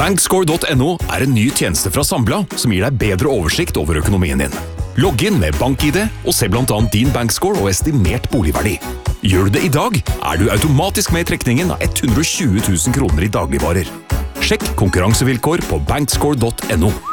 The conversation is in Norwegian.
Bankscore.no en ny tjeneste fra Sambla som gir deg bedre oversikt over økonomien din. Logg inn med BankID og se blant annet din bankscore og estimert boligverdi. Gjør du det i dag, du automatisk med i trekningen av 120 000 kroner i dagligvarer. Sjekk konkurransevilkår på bankscore.no.